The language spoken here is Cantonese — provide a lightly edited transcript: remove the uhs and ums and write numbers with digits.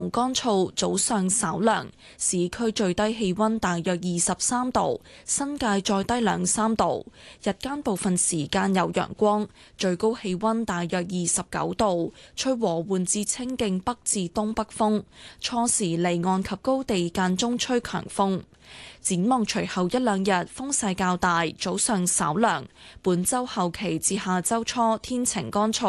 乾燥，早上稍涼，市區最低氣溫大約23度，新界再低2-3度。日間部分時間有陽光，最高氣溫大約29度，吹和緩至清勁北至東北風。初時離岸及高地間中吹強風。展望隨後一兩日風勢較大，早上稍涼。本週後期至下週初天晴乾燥。